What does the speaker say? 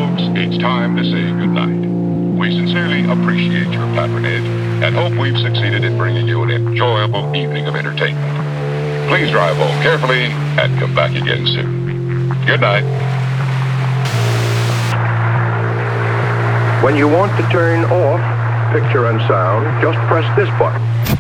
folks, it's time to say goodnight. We sincerely appreciate your patronage and hope we've succeeded in bringing you an enjoyable evening of entertainment. Please drive home carefully and come back again soon. Good night. When you want to turn off picture and sound, just press this button.